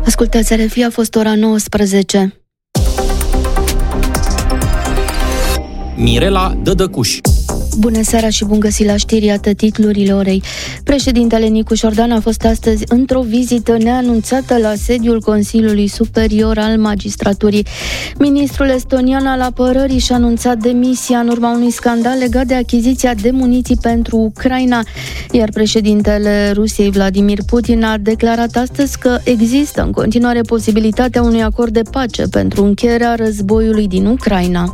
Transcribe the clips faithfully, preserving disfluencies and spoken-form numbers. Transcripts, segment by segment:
Ascultați R F I, a fost ora nouăsprezece. Mirela Dădăcuș. Bună seara și bun găsit la știri, iată titlurile orei. Președintele Nicu Șordan a fost astăzi într-o vizită neanunțată la sediul Consiliului Superior al Magistraturii. Ministrul estonian al apărării și-a anunțat demisia în urma unui scandal legat de achiziția de muniții pentru Ucraina, iar președintele Rusiei Vladimir Putin a declarat astăzi că există în continuare posibilitatea unui acord de pace pentru încheierea războiului din Ucraina.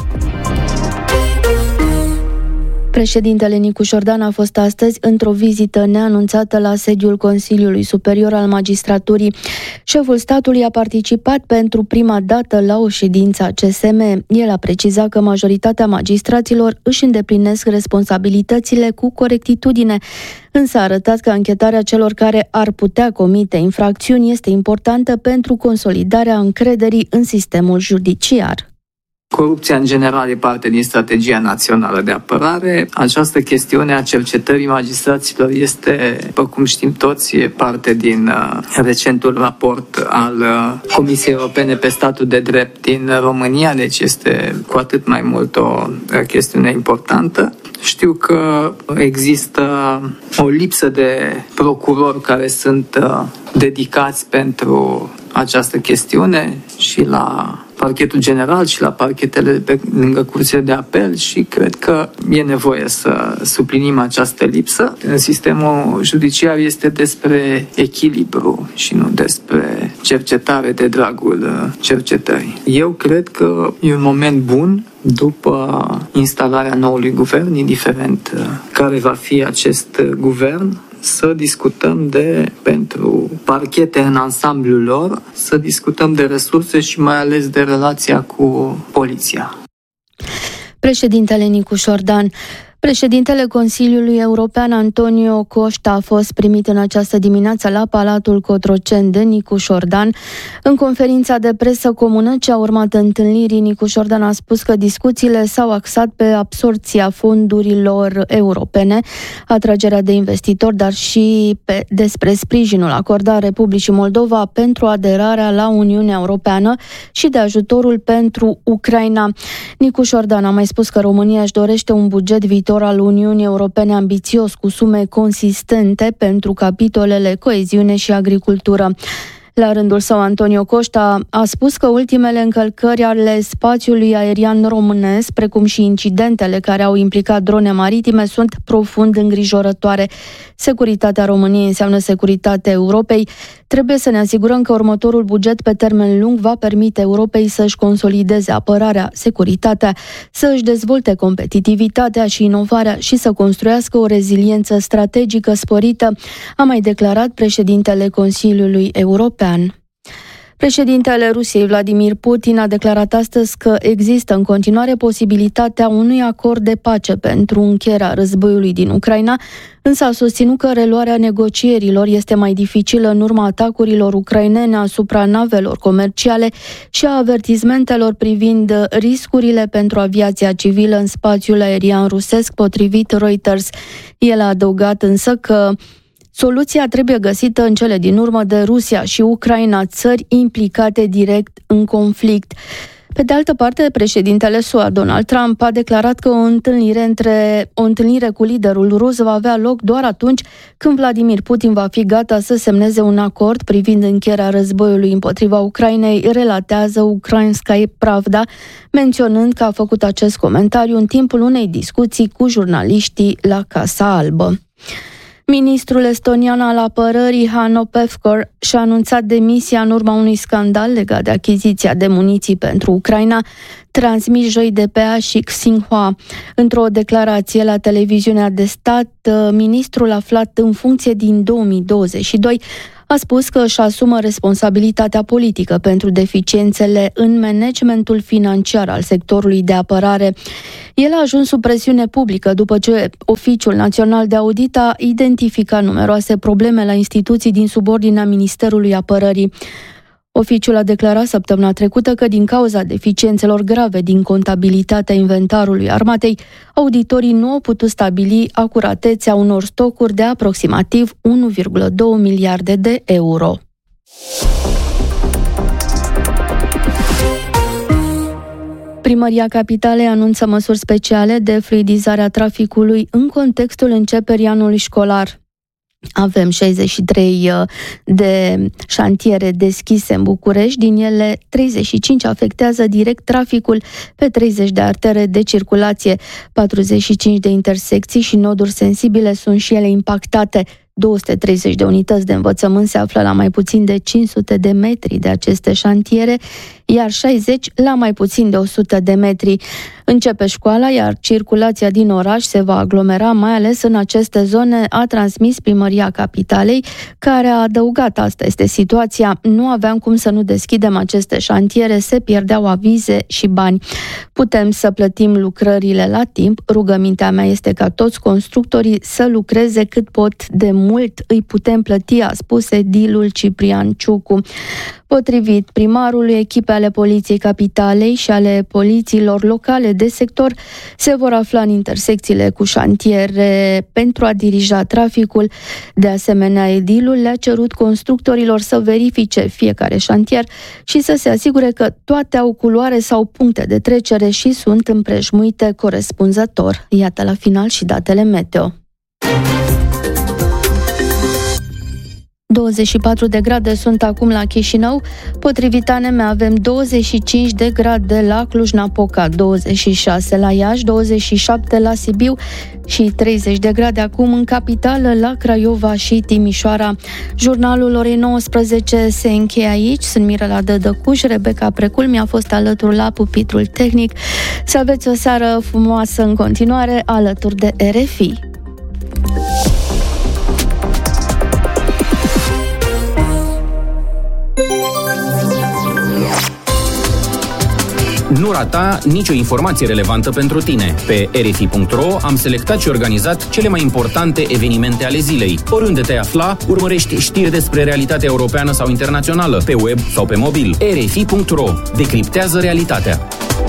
Președintele Nicu Șordan a fost astăzi într-o vizită neanunțată la sediul Consiliului Superior al Magistraturii. Șeful statului a participat pentru prima dată la o ședință a C S M. El a precizat că majoritatea magistraților își îndeplinesc responsabilitățile cu corectitudine, însă a arătat că anchetarea celor care ar putea comite infracțiuni este importantă pentru consolidarea încrederii în sistemul judiciar. Corupția în general e parte din strategia națională de apărare. Această chestiune a cercetării magistraților este, după cum știm toți, e parte din uh, recentul raport al uh, Comisiei Europene pe statul de drept din România, deci este cu atât mai mult o uh, chestiune importantă. Știu că există o lipsă de procurori care sunt uh, dedicați pentru această chestiune și la parchetul general și la parchetele pe lângă curțile de apel și cred că e nevoie să suplinim această lipsă. În sistemul judiciar este despre echilibru și nu despre cercetare de dragul cercetării. Eu cred că e un moment bun după instalarea noului guvern, indiferent care va fi acest guvern, să discutăm de, pentru parchete în ansamblul lor, să discutăm de resurse și mai ales de relația cu poliția. Președintele Nicu Șordan. Președintele Consiliului European Antonio Costa a fost primit în această dimineață la Palatul Cotroceni de Nicu Șordan. În conferința de presă comună ce a urmat întâlnirii, Nicu Șordan a spus că discuțiile s-au axat pe absorbția fondurilor europene, atragerea de investitori, dar și pe, despre sprijinul acordat Republicii Moldova pentru aderarea la Uniunea Europeană și de ajutorul pentru Ucraina. Nicu Șordan a mai spus că România își dorește un buget viitor al Uniunii Europene ambițios, cu sume consistente pentru capitolele coeziune și agricultură. La rândul său, Antonio Costa a spus că ultimele încălcări ale spațiului aerian românesc, precum și incidentele care au implicat drone maritime, sunt profund îngrijorătoare. Securitatea României înseamnă securitatea Europei. Trebuie să ne asigurăm că următorul buget pe termen lung va permite Europei să-și consolideze apărarea, securitatea, să își dezvolte competitivitatea și inovarea și să construiască o reziliență strategică sporită, a mai declarat președintele Consiliului European. Președintele Rusiei Vladimir Putin a declarat astăzi că există în continuare posibilitatea unui acord de pace pentru încheierea războiului din Ucraina, însă a susținut că reluarea negocierilor este mai dificilă în urma atacurilor ucrainene asupra navelor comerciale și a avertismentelor privind riscurile pentru aviația civilă în spațiul aerian rusesc, potrivit Reuters. El a adăugat însă că soluția trebuie găsită în cele din urmă de Rusia și Ucraina, țări implicate direct în conflict. Pe de altă parte, președintele S U A, Donald Trump, a declarat că o întâlnire, între, o întâlnire cu liderul rus va avea loc doar atunci când Vladimir Putin va fi gata să semneze un acord privind încheierea războiului împotriva Ucrainei, relatează Ukrainskaya Pravda, menționând că a făcut acest comentariu în timpul unei discuții cu jurnaliștii la Casa Albă. Ministrul estonian al apărării, Hanno Pevkur, și-a anunțat demisia în urma unui scandal legat de achiziția de muniții pentru Ucraina, transmis joi de pe A și Xinhua. Într-o declarație la televiziunea de stat, ministrul aflat în funcție din două mii douăzeci și doi a spus că își asumă responsabilitatea politică pentru deficiențele în managementul financiar al sectorului de apărare. El a ajuns sub presiune publică după ce Oficiul Național de Audit a identificat numeroase probleme la instituții din subordinea Ministerului Apărării. Oficiul a declarat săptămâna trecută că din cauza deficiențelor grave din contabilitatea inventarului armatei, auditorii nu au putut stabili acuratețea unor stocuri de aproximativ unu virgulă doi miliarde de euro. Primăria Capitalei anunță măsuri speciale de fluidizare a traficului în contextul începerii anului școlar. Avem șaizeci și trei de șantiere deschise în București, din ele treizeci și cinci afectează direct traficul pe treizeci de artere de circulație, patruzeci și cinci de intersecții și noduri sensibile sunt și ele impactate. două sute treizeci de unități de învățământ se află la mai puțin de cinci sute de metri de aceste șantiere, iar șaizeci la mai puțin de o sută de metri. Începe școala, iar circulația din oraș se va aglomera, mai ales în aceste zone, a transmis Primăria Capitalei, care a adăugat: asta este situația, nu aveam cum să nu deschidem aceste șantiere, se pierdeau avize și bani. Putem să plătim lucrările la timp, rugămintea mea este ca toți constructorii să lucreze cât pot, de mult îi putem plăti, a spus edilul Ciprian Ciucu. Potrivit primarului, echipe ale Poliției Capitalei și ale polițiilor locale de sector se vor afla în intersecțiile cu șantiere pentru a dirija traficul. De asemenea, edilul le-a cerut constructorilor să verifice fiecare șantier și să se asigure că toate au culoare sau puncte de trecere și sunt împrejmuite corespunzător. Iată la final și datele meteo. douăzeci și patru de grade sunt acum la Chișinău, potrivit A N M avem douăzeci și cinci de grade la Cluj-Napoca, douăzeci și șase la Iași, douăzeci și șapte la Sibiu și treizeci de grade acum în capitală, la Craiova și Timișoara. Jurnalul orei nouăsprezece se încheie aici. Sunt Mirela Dădăcuș, Rebecca Precul mi-a fost alături la pupitrul tehnic. Să aveți o seară frumoasă în continuare alături de R F I. Nu rata nicio informație relevantă pentru tine. Pe r f i punct r o am selectat și organizat cele mai importante evenimente ale zilei. Oriunde te afla, urmărești știri despre realitatea europeană sau internațională, pe web sau pe mobil. r f i punct r o decriptează realitatea.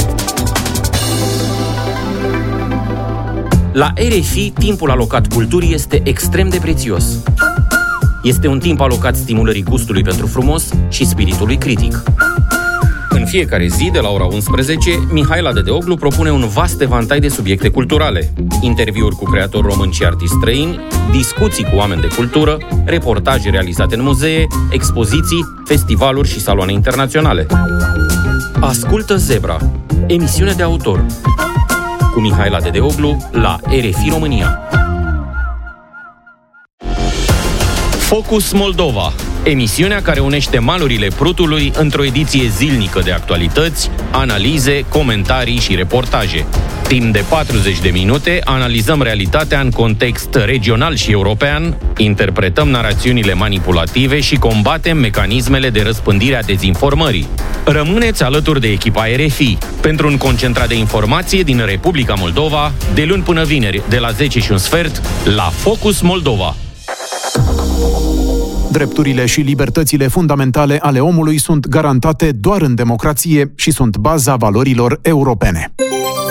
La R F I, timpul alocat culturii este extrem de prețios. Este un timp alocat stimulării gustului pentru frumos și spiritului critic. În fiecare zi, de la ora unsprezece, Mihaela Dedeoglu propune un vast evantai de subiecte culturale. Interviuri cu creatori români și artiști străini, discuții cu oameni de cultură, reportaje realizate în muzee, expoziții, festivaluri și saloane internaționale. Ascultă Zebra, emisiune de autor, cu Mihaela Dedeoglu la R F I România. Focus Moldova, emisiunea care unește malurile Prutului într-o ediție zilnică de actualități, analize, comentarii și reportaje. Timp de patruzeci de minute analizăm realitatea în context regional și european, interpretăm narațiunile manipulative și combatem mecanismele de răspândire a dezinformării. Rămâneți alături de echipa R F I pentru un concentrat de informație din Republica Moldova, de luni până vineri, de la zece și un sfert, la Focus Moldova. Drepturile și libertățile fundamentale ale omului sunt garantate doar în democrație și sunt baza valorilor europene.